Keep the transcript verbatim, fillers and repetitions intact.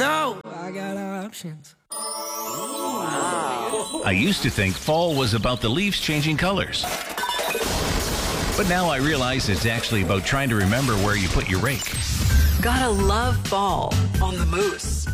know I got options. I used to think fall was about the leaves changing colors. But now I realize it's actually about trying to remember where you put your rake. Gotta love fall on the Moose.